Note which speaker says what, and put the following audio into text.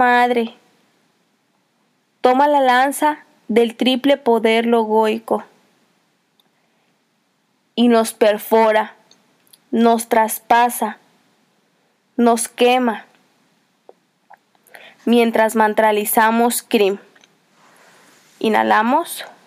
Speaker 1: madre, toma la lanza del triple poder logoico y nos perfora, nos traspasa, nos quema, mientras mantralizamos Krim. Inhalamos.